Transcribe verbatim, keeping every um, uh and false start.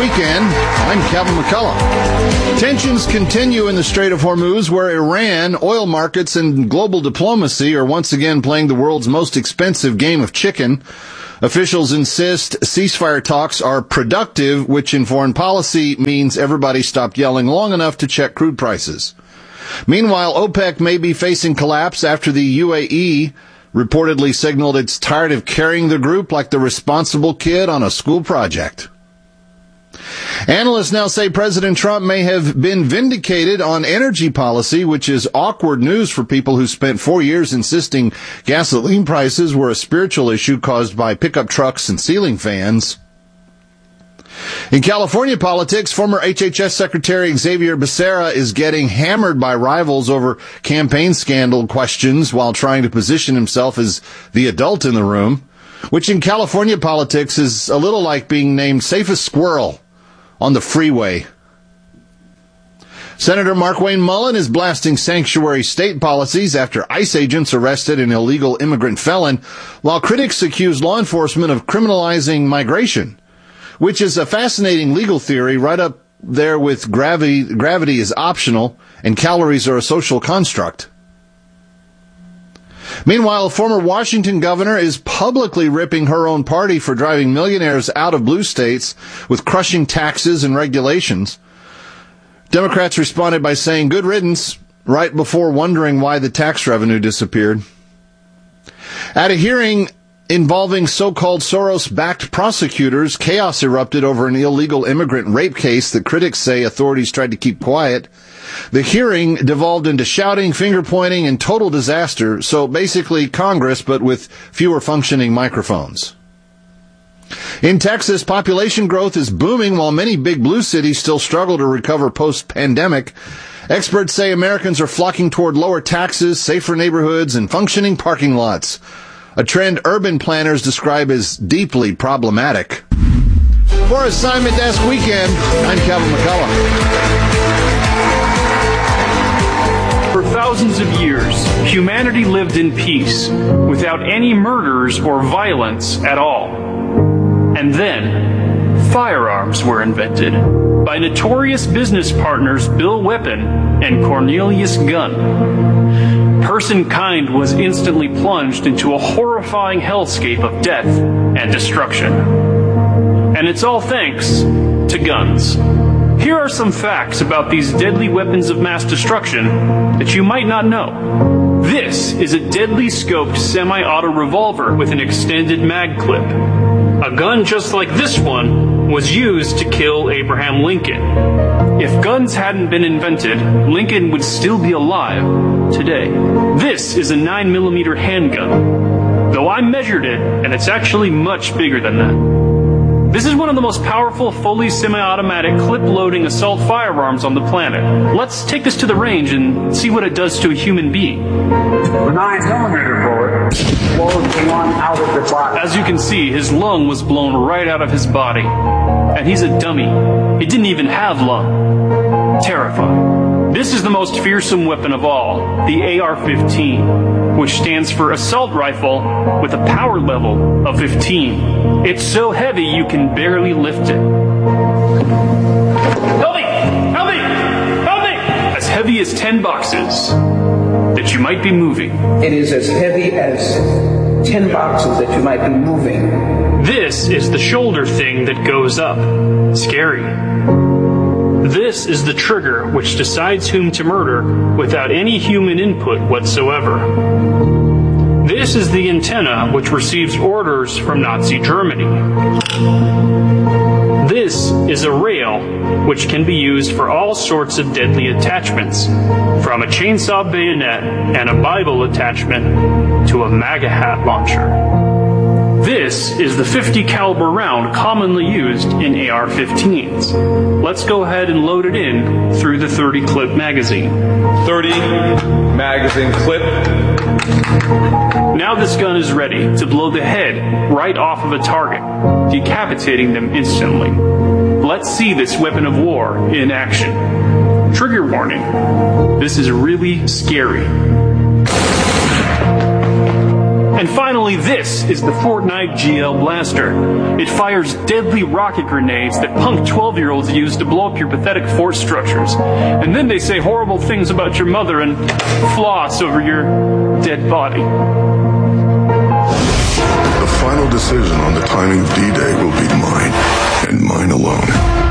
Weekend. I'm Kevin McCullough. Tensions continue in the Strait of Hormuz, where Iran, oil markets, and global diplomacy are once again playing the world's most expensive game of chicken. Officials insist ceasefire talks are productive, which in foreign policy means everybody stopped yelling long enough to check crude prices. Meanwhile, OPEC may be facing collapse after the U A E reportedly signaled it's tired of carrying the group like the responsible kid on a school project. Analysts now say President Trump may have been vindicated on energy policy, which is awkward news for people who spent four years insisting gasoline prices were a spiritual issue caused by pickup trucks and ceiling fans. In California politics, former H H S Secretary Xavier Becerra is getting hammered by rivals over campaign scandal questions while trying to position himself as the adult in the room, which in California politics is a little like being named safest squirrel on the freeway. Senator Markwayne Mullin is blasting sanctuary state policies after ICE agents arrested an illegal immigrant felon, while critics accuse law enforcement of criminalizing migration, which is a fascinating legal theory right up there with gravity, gravity is optional and calories are a social construct. Meanwhile, a former Washington governor is publicly ripping her own party for driving millionaires out of blue states with crushing taxes and regulations. Democrats responded by saying good riddance right before wondering why the tax revenue disappeared. At a hearing involving so-called Soros-backed prosecutors, chaos erupted over an illegal immigrant rape case that critics say authorities tried to keep quiet. The hearing devolved into shouting, finger-pointing, and total disaster, so basically Congress, but with fewer functioning microphones. In Texas, population growth is booming while many big blue cities still struggle to recover post-pandemic. Experts say Americans are flocking toward lower taxes, safer neighborhoods, and functioning parking lots, a trend urban planners describe as deeply problematic. For Assignment Desk Weekend, I'm Kevin McCullough. For thousands of years, humanity lived in peace, without any murders or violence at all. And then, firearms were invented by notorious business partners Bill Weapon and Cornelius Gunn. Personkind was instantly plunged into a horrifying hellscape of death and destruction. And it's all thanks to guns. Here are some facts about these deadly weapons of mass destruction that you might not know. This is a deadly scoped semi-auto revolver with an extended mag clip. A gun just like this one was used to kill Abraham Lincoln. If guns hadn't been invented, Lincoln would still be alive today. This is a nine millimeter handgun, though I measured it, and it's actually much bigger than that. This is one of the most powerful, fully semi-automatic, clip-loading assault firearms on the planet. Let's take this to the range and see what it does to a human being. The nine millimeter bullet blows the lung out of the body. As you can see, his lung was blown right out of his body. And he's a dummy. He didn't even have lung. Terrifying. This is the most fearsome weapon of all, the A R fifteen, which stands for Assault Rifle with a power level of fifteen. It's so heavy you can barely lift it. Help me! Help me! Help me! As heavy as ten boxes that you might be moving. It is as heavy as ten boxes that you might be moving. This is the shoulder thing that goes up. Scary. This is the trigger which decides whom to murder without any human input whatsoever. This is the antenna which receives orders from Nazi Germany. This is a rail which can be used for all sorts of deadly attachments, from a chainsaw bayonet and a Bible attachment to a MAGA hat launcher. This is the fifty caliber round commonly used in A R fifteens. Let's go ahead and load it in through the thirty clip magazine. thirty magazine clip. Now this gun is ready to blow the head right off of a target, decapitating them instantly. Let's see this weapon of war in action. Trigger warning. This is really scary. And finally, this is the Fortnite G L Blaster. It fires deadly rocket grenades that punk twelve-year-olds use to blow up your pathetic force structures. And then they say horrible things about your mother and floss over your dead body. The final decision on the timing of D-Day will be mine, and mine alone.